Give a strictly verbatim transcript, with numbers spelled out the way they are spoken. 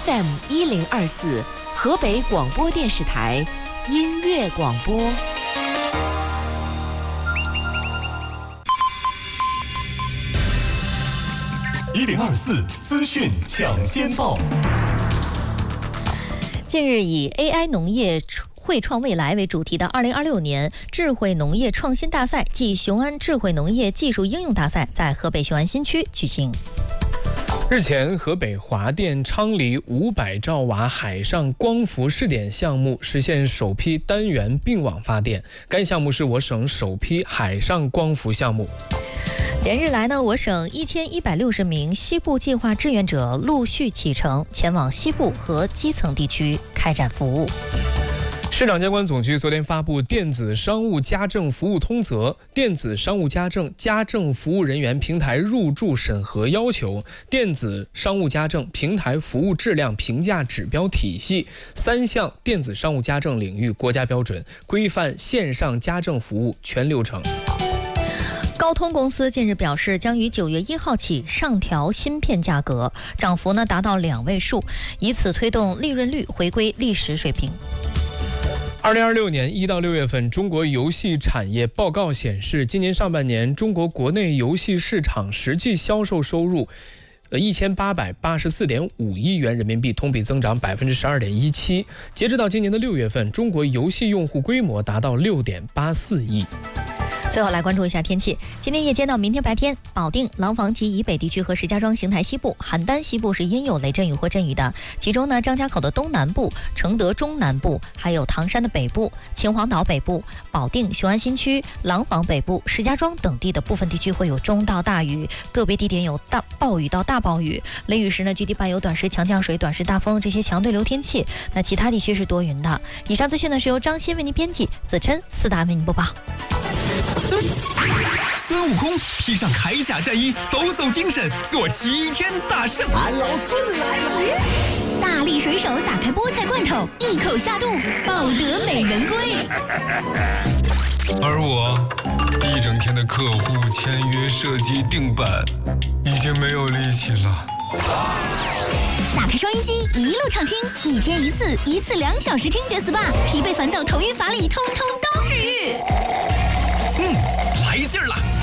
F M 一零二四，河北广播电视台音乐广播。 一零二四资讯抢先报。 近日，以 A I 农业汇创未来为主题的二零二六年智慧农业创新大赛暨雄安智慧农业技术应用大赛在河北雄安新区举行。 日前，河北华电昌黎五百兆瓦海上光伏试点项目实现首批单元并网发电，该项目是我省首批海上光伏项目。 连日来呢，我省一千一百六十名西部计划志愿者陆续启程，前往西部和基层地区开展服务。 市场监管总局昨天发布电子商务家政服务通则，电子商务家政家政服务人员平台入驻审核要求、电子商务家政平台服务质量评价指标体系三项电子商务家政领域国家标准，规范线上家政服务全流程。 高通公司近日表示，将于九月一号起上调芯片价格，涨幅呢达到两位数，以此推动利润率回归历史水平。 二零二六年一到六月份，中国游戏产业报告显示，今年上半年中国国内游戏市场实际销售收入呃一千八百八十四点五亿元人民币，同比增长百分之十二点一七。截止到今年的六月份，中国游戏用户规模达到六点八四亿。 最后来关注一下天气。今天夜间到明天白天，保定、廊坊及以北地区和石家庄、邢台西部、邯郸西部是阴有雷阵雨或阵雨的。其中呢，张家口的东南部、承德中南部，还有唐山的北部、秦皇岛北部、保定、雄安新区、廊坊北部、石家庄等地的部分地区会有中到大雨，个别地点有大暴雨到大暴雨。雷雨时呢，局地伴有短时强降水、短时大风这些强对流天气。那其他地区是多云的。以上资讯呢是由张鑫为您编辑，子琛、四达为您播报。 孙悟空披上铠甲战衣，抖擞精神，做齐天大圣。 俺老孙来了！ 大力水手打开菠菜罐头，一口下肚，抱得美人归。 而我一整天的客户签约、设计、定版，已经没有力气了。 打开收音机，一路畅听，一天一次，一次两小时听觉 S P A， 疲惫烦躁、头晕乏力，通通都治愈。 嗯，来劲儿了！